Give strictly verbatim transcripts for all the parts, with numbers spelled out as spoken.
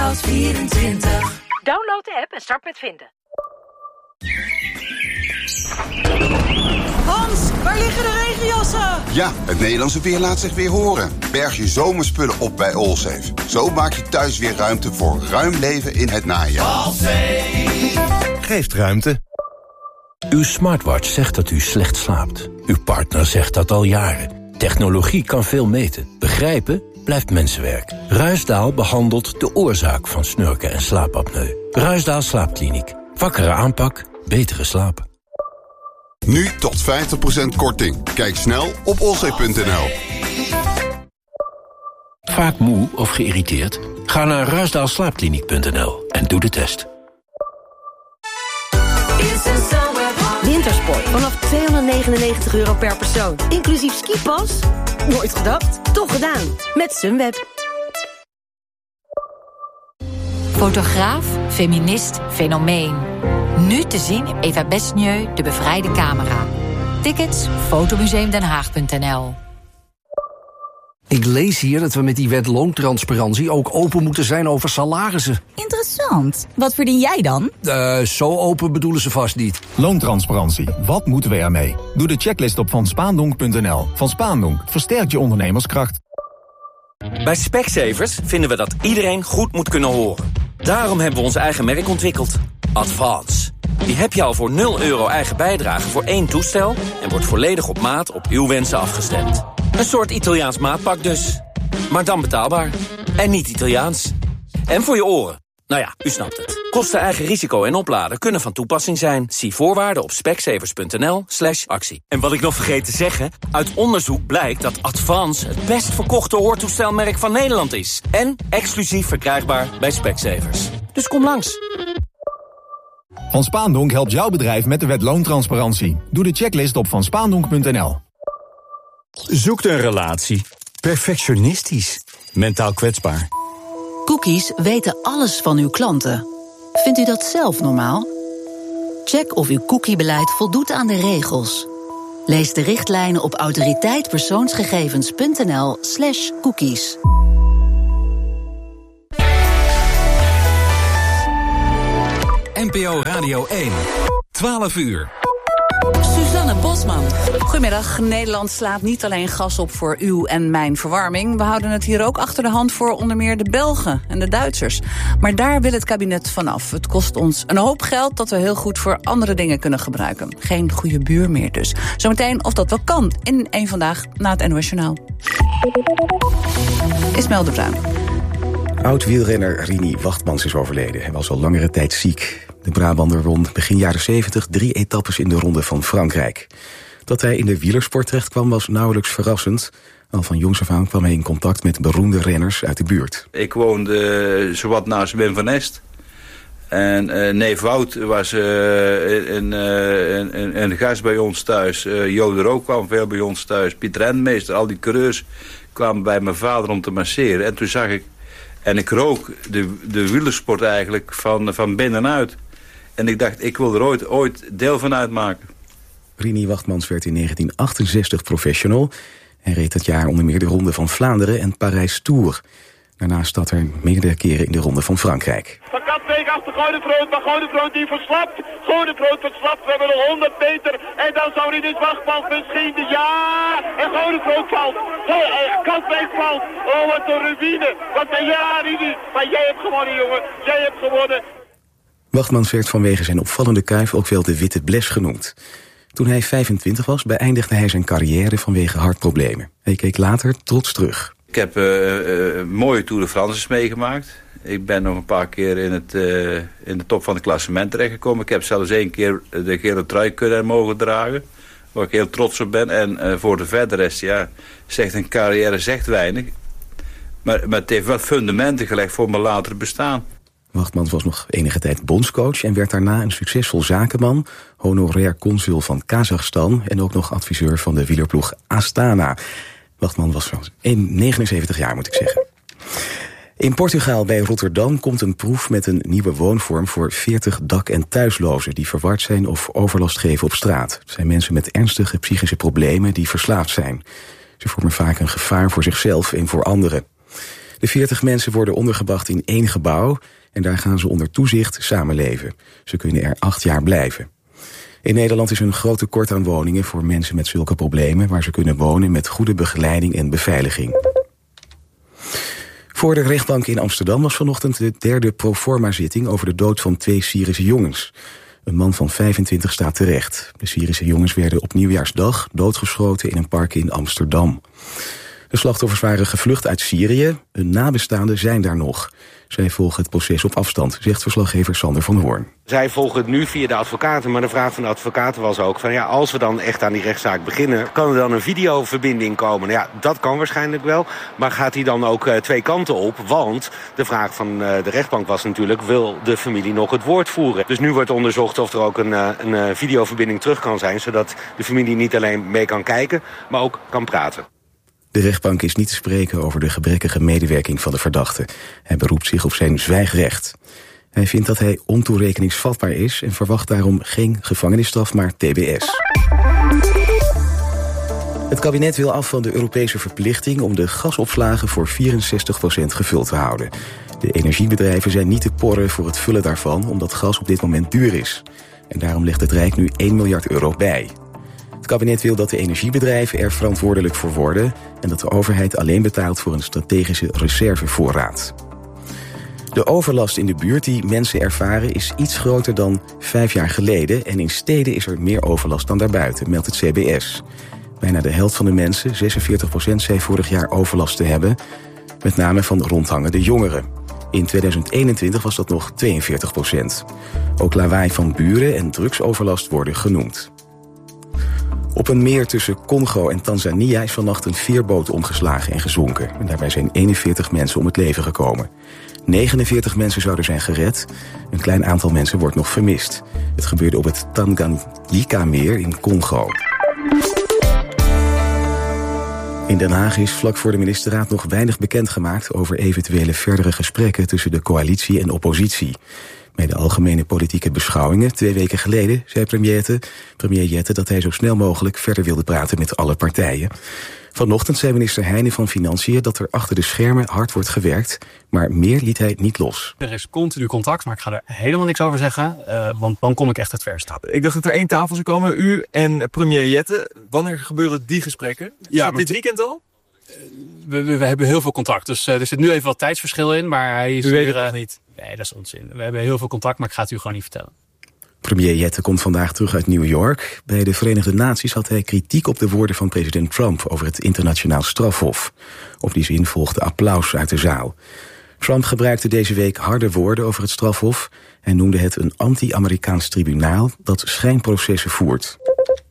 Manshouse vierentwintig. Download de app en start met vinden. Hans, waar liggen de regenjassen? Ja, het Nederlandse weer laat zich weer horen. Berg je zomerspullen op bij Allsafe. Zo maak je thuis weer ruimte voor ruim leven in het najaar. Allsafe geeft ruimte. Uw smartwatch zegt dat u slecht slaapt. Uw partner zegt dat al jaren. Technologie kan veel meten. Begrijpen blijft mensenwerk. Ruisdaal behandelt de oorzaak van snurken en slaapapneu. Ruisdaal Slaapkliniek. Wakkere aanpak, betere slaap. Nu tot vijftig procent korting. Kijk snel op allsafe punt n l. Vaak moe of geïrriteerd? Ga naar ruisdaal slaapkliniek punt n l en doe de test. Wintersport vanaf tweehonderdnegenennegentig euro per persoon. Inclusief skipas? Nooit gedacht, toch gedaan. Met Sunweb. Fotograaf, feminist, fenomeen. Nu te zien in Eva Besnieu, De Bevrijde Camera. Tickets, fotomuseumdenhaag punt n l. Ik lees hier dat we met die wet loontransparantie ook open moeten zijn over salarissen. Interessant. Wat verdien jij dan? Uh, zo open bedoelen ze vast niet. Loontransparantie. Wat moeten we ermee? Doe de checklist op van spaandonk punt n l. Van Spaandonk versterkt je ondernemerskracht. Bij Specsavers vinden we dat iedereen goed moet kunnen horen. Daarom hebben we ons eigen merk ontwikkeld. Advance. Die heb je al voor nul euro eigen bijdrage voor één toestel en wordt volledig op maat op uw wensen afgestemd. Een soort Italiaans maatpak dus. Maar dan betaalbaar. En niet Italiaans. En voor je oren. Nou ja, u snapt het. Kosten, eigen risico en opladen kunnen van toepassing zijn. Zie voorwaarden op specsavers punt n l slash actie. En wat ik nog vergeet te zeggen, uit onderzoek blijkt dat Advance het best verkochte hoortoestelmerk van Nederland is. En exclusief verkrijgbaar bij Specsavers. Dus kom langs. Van Spaandonk helpt jouw bedrijf met de wet loontransparantie. Doe de checklist op van spaandonk punt n l. Zoekt een relatie. Perfectionistisch. Mentaal kwetsbaar. Cookies weten alles van uw klanten. Vindt u dat zelf normaal? Check of uw cookiebeleid voldoet aan de regels. Lees de richtlijnen op autoriteitpersoonsgegevens punt n l slash cookies. N P O Radio één. twaalf uur. Suzanne Bosman. Goedemiddag. Nederland slaat niet alleen gas op voor uw en mijn verwarming. We houden het hier ook achter de hand voor onder meer de Belgen en de Duitsers. Maar daar wil het kabinet vanaf. Het kost ons een hoop geld dat we heel goed voor andere dingen kunnen gebruiken. Geen goede buur meer dus. Zometeen of dat wel kan in één Vandaag na het N O S Journaal. Ismaël de Bruin. Oud-wielrenner Rini Wachtmans is overleden. Hij was al langere tijd ziek. De Brabander won begin jaren zeventig drie etappes in de Ronde van Frankrijk. Dat hij in de wielersport terecht kwam was nauwelijks verrassend. Al van jongs af aan kwam hij in contact met beroemde renners uit de buurt. Ik woonde uh, zowat naast Wim van Est. En uh, neef Wout was uh, een, uh, een, een, een gast bij ons thuis. Uh, Jo de Rook kwam veel bij ons thuis. Pieter Renmeester, al die coureurs kwamen bij mijn vader om te masseren. En toen zag ik, en ik rook de, de wielersport eigenlijk van, van binnenuit. En ik dacht, ik wil er ooit, ooit deel van uitmaken. Rini Wachtmans werd in negentien achtenzestig professional. Hij reed dat jaar onder meer de Ronde van Vlaanderen en Parijs-Tours. Daarnaast zat er meerdere keren in de Ronde van Frankrijk. Van Katwijk achter Goudevroot, maar Goudevroot die verslapt. Goudevroot verslapt, we hebben nog honderd meter. En dan zou Rini Wachtmans misschien de ja. En Goudevroot valt. Katwijk valt. Oh, wat een ruïne. Wat een ja, Rini. Maar jij hebt gewonnen, jongen. Jij hebt gewonnen. Wachtmans werd vanwege zijn opvallende kuif ook wel de witte bles genoemd. Toen hij vijfentwintig was, beëindigde hij zijn carrière vanwege hartproblemen. Hij keek later trots terug. Ik heb uh, uh, mooie Tour de France meegemaakt. Ik ben nog een paar keer in, het, uh, in de top van het klassement terechtgekomen. Ik heb zelfs één keer de gele trui kunnen mogen dragen. Waar ik heel trots op ben. En uh, voor de verdere rest, ja, zegt een carrière zegt weinig. Maar, maar het heeft wel fundamenten gelegd voor mijn latere bestaan. Wachtmans was nog enige tijd bondscoach en werd daarna een succesvol zakenman, honorair consul van Kazachstan en ook nog adviseur van de wielerploeg Astana. Wachtman was negenenzeventig jaar, moet ik zeggen. In Portugal bij Rotterdam komt een proef met een nieuwe woonvorm voor veertig dak- en thuislozen die verward zijn of overlast geven op straat. Het zijn mensen met ernstige psychische problemen die verslaafd zijn. Ze vormen vaak een gevaar voor zichzelf en voor anderen. De veertig mensen worden ondergebracht in één gebouw en daar gaan ze onder toezicht samenleven. Ze kunnen er acht jaar blijven. In Nederland is een groot tekort aan woningen voor mensen met zulke problemen, waar ze kunnen wonen met goede begeleiding en beveiliging. Voor de rechtbank in Amsterdam was vanochtend de derde proforma-zitting over de dood van twee Syrische jongens. Een man van vijfentwintig staat terecht. De Syrische jongens werden op nieuwjaarsdag doodgeschoten in een park in Amsterdam. De slachtoffers waren gevlucht uit Syrië. Hun nabestaanden zijn daar nog. Zij volgen het proces op afstand, zegt verslaggever Sander van Hoorn. Zij volgen het nu via de advocaten, maar de vraag van de advocaten was ook van ja, als we dan echt aan die rechtszaak beginnen, kan er dan een videoverbinding komen? Nou ja, dat kan waarschijnlijk wel, maar gaat die dan ook uh, twee kanten op? Want de vraag van uh, de rechtbank was natuurlijk, wil de familie nog het woord voeren? Dus nu wordt onderzocht of er ook een, uh, een uh, videoverbinding terug kan zijn, zodat de familie niet alleen mee kan kijken, maar ook kan praten. De rechtbank is niet te spreken over de gebrekkige medewerking van de verdachte. Hij beroept zich op zijn zwijgrecht. Hij vindt dat hij ontoerekeningsvatbaar is en verwacht daarom geen gevangenisstraf, maar T B S. Het kabinet wil af van de Europese verplichting om de gasopslagen voor vierenzestig procent gevuld te houden. De energiebedrijven zijn niet te porren voor het vullen daarvan, omdat gas op dit moment duur is. En daarom legt het Rijk nu één miljard euro bij. Het kabinet wil dat de energiebedrijven er verantwoordelijk voor worden en dat de overheid alleen betaalt voor een strategische reservevoorraad. De overlast in de buurt die mensen ervaren is iets groter dan vijf jaar geleden en in steden is er meer overlast dan daarbuiten, meldt het C B S. Bijna de helft van de mensen, zesenveertig procent, zei vorig jaar overlast te hebben, met name van rondhangende jongeren. In tweeduizend eenentwintig was dat nog tweeënveertig procent. Ook lawaai van buren en drugsoverlast worden genoemd. Op een meer tussen Congo en Tanzania is vannacht een veerboot omgeslagen en gezonken. En daarbij zijn eenenveertig mensen om het leven gekomen. negenenveertig mensen zouden zijn gered. Een klein aantal mensen wordt nog vermist. Het gebeurde op het Tanganyika-meer in Congo. In Den Haag is vlak voor de ministerraad nog weinig bekendgemaakt over eventuele verdere gesprekken tussen de coalitie en oppositie. Bij de algemene politieke beschouwingen twee weken geleden zei premier Jette, premier Jette dat hij zo snel mogelijk verder wilde praten met alle partijen. Vanochtend zei minister Heijnen van Financiën dat er achter de schermen hard wordt gewerkt, maar meer liet hij niet los. Er is continu contact, maar ik ga er helemaal niks over zeggen, uh, want dan kom ik echt het verst. Ik dacht dat er één tafel zou komen, u en premier Jette. Wanneer gebeuren die gesprekken? Ja, maar dit weekend al? We, we, we hebben heel veel contact, dus uh, er zit nu even wat tijdsverschil in, maar hij is u weet weer, het uh, niet? Nee, dat is onzin. We hebben heel veel contact, maar ik ga het u gewoon niet vertellen. Premier Jette komt vandaag terug uit New York. Bij de Verenigde Naties had hij kritiek op de woorden van president Trump over het internationaal strafhof. Op die zin volgde applaus uit de zaal. Trump gebruikte deze week harde woorden over het strafhof en noemde het een anti-Amerikaans tribunaal dat schijnprocessen voert.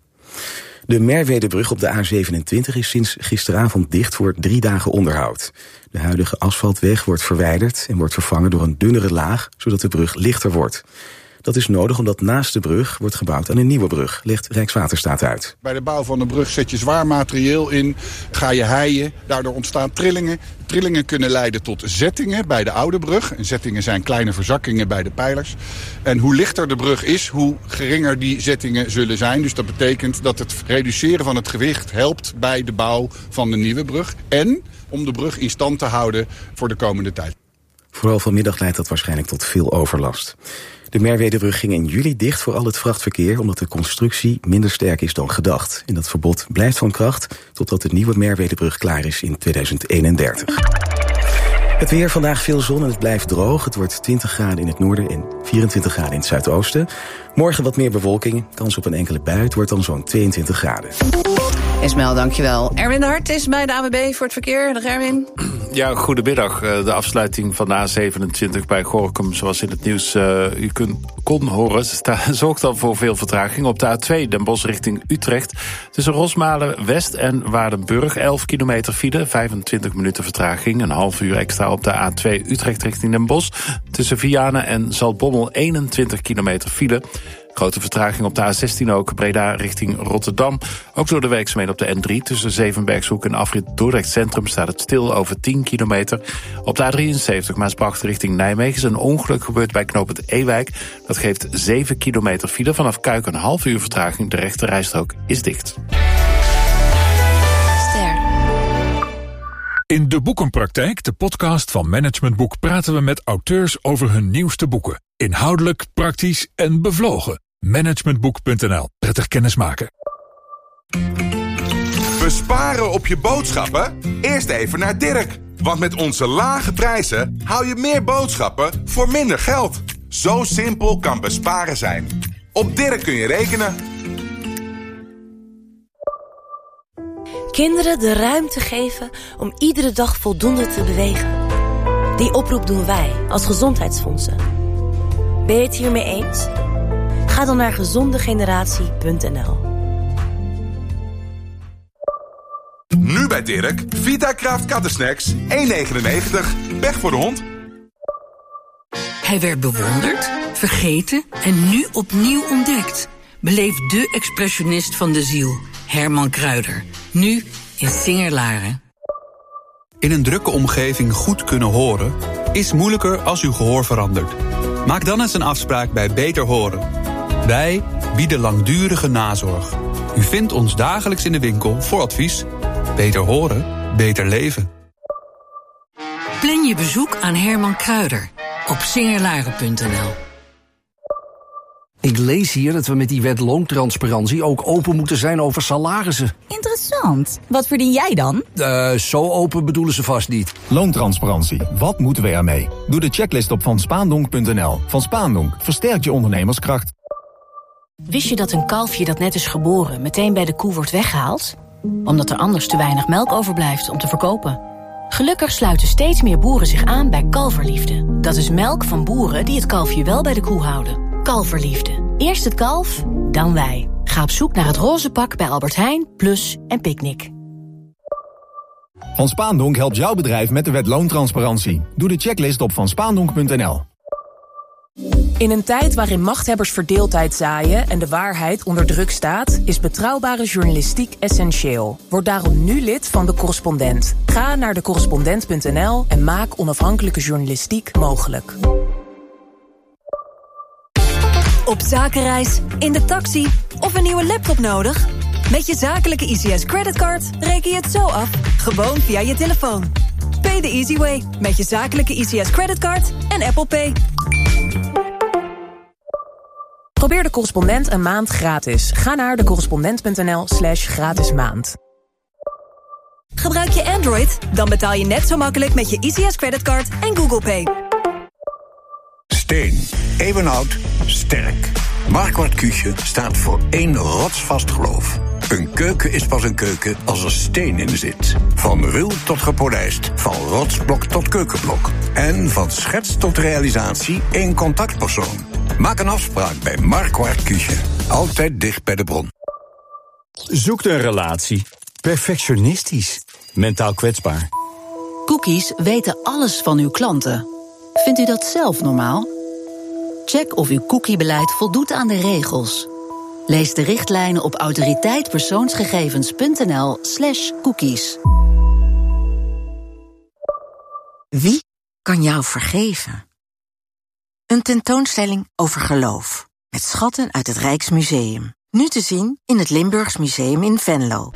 De Merwedebrug op de A zevenentwintig is sinds gisteravond dicht voor drie dagen onderhoud. De huidige asfaltweg wordt verwijderd en wordt vervangen door een dunnere laag, zodat de brug lichter wordt. Dat is nodig omdat naast de brug wordt gebouwd aan een nieuwe brug, legt Rijkswaterstaat uit. Bij de bouw van de brug zet je zwaar materieel in, ga je heien, daardoor ontstaan trillingen. Trillingen kunnen leiden tot zettingen bij de oude brug. En zettingen zijn kleine verzakkingen bij de pijlers. En hoe lichter de brug is, hoe geringer die zettingen zullen zijn. Dus dat betekent dat het reduceren van het gewicht helpt bij de bouw van de nieuwe brug. En om de brug in stand te houden voor de komende tijd. Vooral vanmiddag leidt dat waarschijnlijk tot veel overlast. De Merwedebrug ging in juli dicht voor al het vrachtverkeer omdat de constructie minder sterk is dan gedacht. En dat verbod blijft van kracht totdat de nieuwe Merwedebrug klaar is in tweeduizend eenendertig. Het weer, vandaag veel zon en het blijft droog. Het wordt twintig graden in het noorden en vierentwintig graden in het zuidoosten. Morgen wat meer bewolking, kans op een enkele bui. Het wordt dan zo'n tweeëntwintig graden. Ismaël, dankjewel. Erwin de Hart is bij de A N W B voor het verkeer. Dag Erwin. Ja, goedemiddag. De afsluiting van de A zevenentwintig bij Gorinchem, zoals in het nieuws uh, u kunt, kon horen, sta, zorgt al voor veel vertraging. Op de A twee Den Bosch richting Utrecht. Tussen Rosmalen West en Waardenburg, elf kilometer file, vijfentwintig minuten vertraging. Een half uur extra op de A twee Utrecht richting Den Bosch. Tussen Vianen en Zaltbommel, eenentwintig kilometer file. Grote vertraging op de A zestien ook, Breda richting Rotterdam. Ook door de werkzaamheden op de N drie tussen Zevenbergshoek en afrit Dordrecht Centrum staat het stil over tien kilometer. Op de A drieënzeventig Maasbracht richting Nijmegen is een ongeluk gebeurd bij knooppunt Ewijk. Dat geeft zeven kilometer file. Vanaf Kuik een half uur vertraging. De rechte rijstrook is dicht. In De Boekenpraktijk, de podcast van Management Boek, praten we met auteurs over hun nieuwste boeken. Inhoudelijk, praktisch en bevlogen. managementboek punt n l. Prettig kennismaken. Besparen op je boodschappen? Eerst even naar Dirk. Want met onze lage prijzen hou je meer boodschappen voor minder geld. Zo simpel kan besparen zijn. Op Dirk kun je rekenen. Kinderen de ruimte geven om iedere dag voldoende te bewegen. Die oproep doen wij als Gezondheidsfondsen. Ben je het hiermee eens? Ga dan naar gezondegeneratie punt n l. Nu bij Dirk, Vitakraft Kattensnacks, één negenennegentig. Pech voor de hond. Hij werd bewonderd, vergeten en nu opnieuw ontdekt. Beleef de expressionist van de ziel, Herman Kruider. Nu in Singerlaren. In een drukke omgeving goed kunnen horen is moeilijker als uw gehoor verandert. Maak dan eens een afspraak bij Beter Horen. Wij bieden langdurige nazorg. U vindt ons dagelijks in de winkel voor advies. Beter horen, beter leven. Plan je bezoek aan Herman Kruider op singerlaren punt n l. Ik lees hier dat we met die wet loontransparantie ook open moeten zijn over salarissen. Interessant. Wat verdien jij dan? Uh, zo open bedoelen ze vast niet. Loontransparantie. Wat moeten we ermee? Doe de checklist op van spaandonk punt n l. Van Spaandonk versterkt je ondernemerskracht. Wist je dat een kalfje dat net is geboren meteen bij de koe wordt weggehaald? Omdat er anders te weinig melk overblijft om te verkopen. Gelukkig sluiten steeds meer boeren zich aan bij Kalverliefde. Dat is melk van boeren die het kalfje wel bij de koe houden. Kalverliefde. Eerst het kalf, dan wij. Ga op zoek naar het roze pak bij Albert Heijn, Plus en Picnic. Van Spaandonk helpt jouw bedrijf met de wet loontransparantie. Doe de checklist op van spaandonk punt n l. In een tijd waarin machthebbers verdeeldheid zaaien en de waarheid onder druk staat, is betrouwbare journalistiek essentieel. Word daarom nu lid van De Correspondent. Ga naar de correspondent punt n l en maak onafhankelijke journalistiek mogelijk. Op zakenreis, in de taxi of een nieuwe laptop nodig? Met je zakelijke I C S creditcard reken je het zo af, gewoon via je telefoon. Pay the easy way met je zakelijke I C S creditcard en Apple Pay. Probeer De Correspondent een maand gratis. Ga naar de correspondent punt n l slash gratis maand. Gebruik je Android? Dan betaal je net zo makkelijk met je I C S creditcard en Google Pay. Steen, eeuwenoud, sterk. Marquardt Küche staat voor één rotsvast geloof. Een keuken is pas een keuken als er steen in zit. Van ruw tot gepolijst, van rotsblok tot keukenblok. En van schets tot realisatie één contactpersoon. Maak een afspraak bij Marquardt Küche. Altijd dicht bij de bron. Zoekt een relatie. Perfectionistisch. Mentaal kwetsbaar. Cookies weten alles van uw klanten. Vindt u dat zelf normaal? Check of uw cookiebeleid voldoet aan de regels. Lees de richtlijnen op autoriteitpersoonsgegevens punt n l slash cookies. Wie kan jou vergeven? Een tentoonstelling over geloof. Met schatten uit het Rijksmuseum. Nu te zien in het Limburgs Museum in Venlo.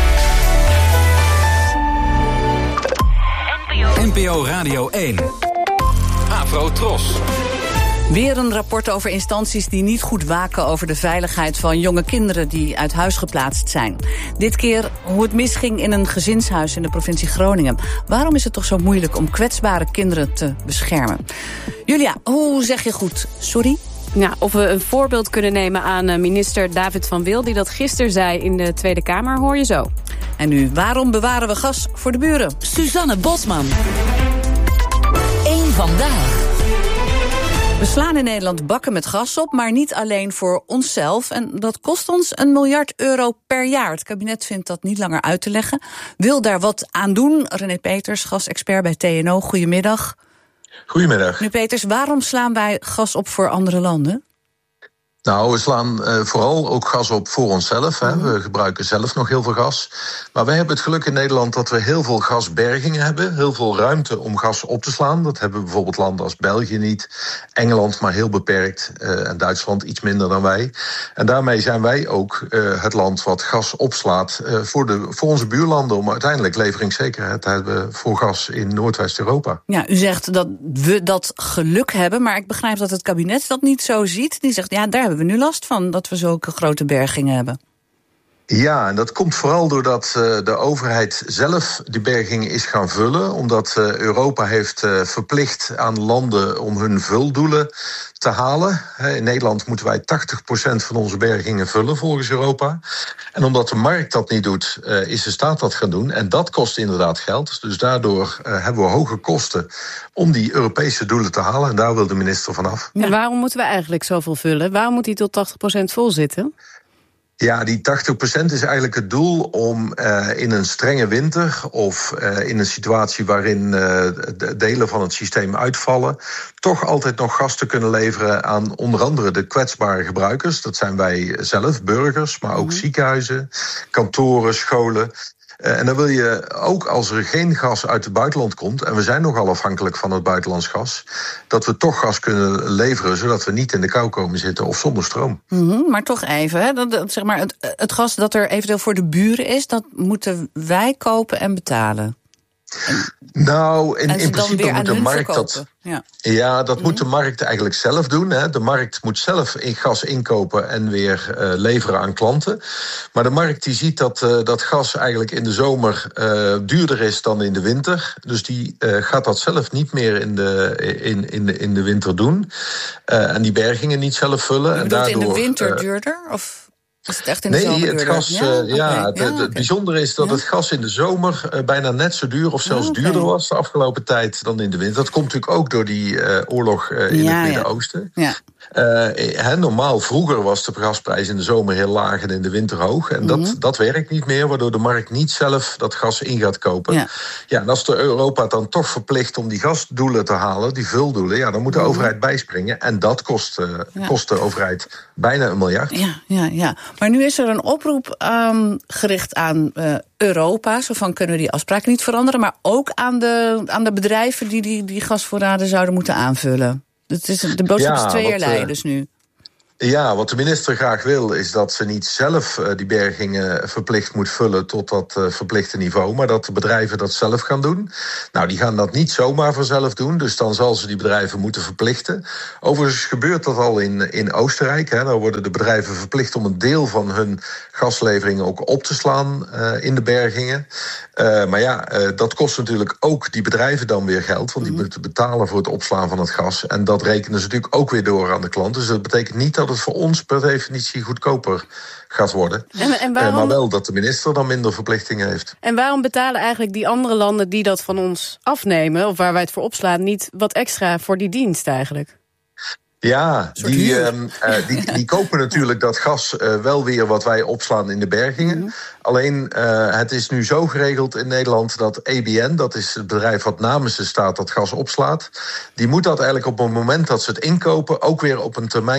N P O Radio één. Afro Tros. Weer een rapport over instanties die niet goed waken over de veiligheid van jonge kinderen die uit huis geplaatst zijn. Dit keer hoe het misging in een gezinshuis in de provincie Groningen. Waarom is het toch zo moeilijk om kwetsbare kinderen te beschermen? Julia, hoe zeg je goed sorry? Ja, of we een voorbeeld kunnen nemen aan minister David van Wil, die dat gisteren zei in de Tweede Kamer, hoor je zo. En nu, waarom bewaren we gas voor de buren? Suzanne Bosman. Eén vandaag. We slaan in Nederland bakken met gas op, maar niet alleen voor onszelf. En dat kost ons een miljard euro per jaar. Het kabinet vindt dat niet langer uit te leggen. Wil daar wat aan doen. René Peters, gasexpert bij T N O. Goedemiddag. Goedemiddag. Meneer Peters, waarom slaan wij gas op voor andere landen? Nou, we slaan uh, vooral ook gas op voor onszelf. Hè. We gebruiken zelf nog heel veel gas. Maar wij hebben het geluk in Nederland dat we heel veel gasbergingen hebben. Heel veel ruimte om gas op te slaan. Dat hebben bijvoorbeeld landen als België niet. Engeland maar heel beperkt. Uh, en Duitsland iets minder dan wij. En daarmee zijn wij ook uh, het land wat gas opslaat uh, voor, de, voor onze buurlanden. Om uiteindelijk leveringszekerheid te hebben voor gas in Noordwest-Europa. Ja, u zegt dat we dat geluk hebben. Maar ik begrijp dat het kabinet dat niet zo ziet. Die zegt, ja, daar hebben we nu last van, dat we zulke grote bergingen hebben. Ja, en dat komt vooral doordat uh, de overheid zelf die bergingen is gaan vullen. Omdat uh, Europa heeft uh, verplicht aan landen om hun vuldoelen te halen. In Nederland moeten wij tachtig procent van onze bergingen vullen volgens Europa. En omdat de markt dat niet doet, uh, is de staat dat gaan doen. En dat kost inderdaad geld. Dus daardoor uh, hebben we hoge kosten om die Europese doelen te halen. En daar wil de minister vanaf. En waarom moeten we eigenlijk zoveel vullen? Waarom moet die tot tachtig procent vol zitten? Ja, die tachtig procent is eigenlijk het doel om uh, in een strenge winter of uh, in een situatie waarin uh, de delen van het systeem uitvallen, toch altijd nog gas te kunnen leveren aan onder andere de kwetsbare gebruikers. Dat zijn wij zelf, burgers, maar ook mm-hmm. ziekenhuizen, kantoren, scholen. Uh, en dan wil je ook, als er geen gas uit het buitenland komt, en we zijn nogal afhankelijk van het buitenlands gas, dat we toch gas kunnen leveren, zodat we niet in de kou komen zitten of zonder stroom. Mm-hmm, maar toch even, hè, dat, dat, zeg maar, het, het gas dat er eventueel voor de buren is, dat moeten wij kopen en betalen. En, nou, in, in principe moet de markt dat. Ja, ja dat mm-hmm. moet de markt eigenlijk zelf doen. Hè. De markt moet zelf in gas inkopen en weer uh, leveren aan klanten. Maar de markt die ziet dat, uh, dat gas eigenlijk in de zomer uh, duurder is dan in de winter. Dus die uh, gaat dat zelf niet meer in de, in, in de, in de winter doen. Uh, en die bergingen niet zelf vullen. En daardoor, in de winter uh, duurder? Of? Is het echt in de nee, zomer het duurder? gas, ja, uh, ja, okay. het, ja, het okay. bijzondere is dat ja. het gas in de zomer uh, bijna net zo duur of zelfs okay. duurder was de afgelopen tijd dan in de winter. Dat komt natuurlijk ook door die uh, oorlog uh, in ja, het Midden-Oosten. Ja. Ja. Uh, he, normaal, vroeger was de gasprijs in de zomer heel laag en in de winter hoog. En mm-hmm. dat, dat werkt niet meer, waardoor de markt niet zelf dat gas in gaat kopen. Ja, ja en als de Europa dan toch verplicht om die gasdoelen te halen, die vuldoelen, ja, dan moet de mm-hmm. overheid bijspringen. En dat kost, uh, ja. kost de overheid bijna een miljard. Ja, ja, ja. Maar nu is er een oproep um, gericht aan uh, Europa. Zo van, kunnen we die afspraken niet veranderen, maar ook aan de, aan de bedrijven die, die die gasvoorraden zouden moeten aanvullen. Het is, de boodschap ja, is tweeërlei uh, dus nu. Ja, wat de minister graag wil is dat ze niet zelf uh, die bergingen verplicht moet vullen tot dat uh, verplichte niveau, maar dat de bedrijven dat zelf gaan doen. Nou, die gaan dat niet zomaar vanzelf doen, dus dan zal ze die bedrijven moeten verplichten. Overigens gebeurt dat al in, in Oostenrijk. Hè. Daar worden de bedrijven verplicht om een deel van hun gasleveringen ook op te slaan uh, in de bergingen. Uh, maar ja, uh, dat kost natuurlijk ook die bedrijven dan weer geld, want die moeten betalen voor het opslaan van het gas. En dat rekenen ze natuurlijk ook weer door aan de klant. Dus dat betekent niet dat het voor ons per definitie goedkoper gaat worden. En, en waarom... uh, maar wel dat de minister dan minder verplichtingen heeft. En waarom betalen eigenlijk die andere landen die dat van ons afnemen, of waar wij het voor opslaan, niet wat extra voor die dienst eigenlijk? Ja, die, uh, uh, die, die kopen natuurlijk dat gas uh, wel weer wat wij opslaan in de bergingen. Mm-hmm. Alleen, uh, het is nu zo geregeld in Nederland dat E B N, dat is het bedrijf wat namens de staat dat gas opslaat, die moet dat eigenlijk op het moment dat ze het inkopen ook weer op een termijn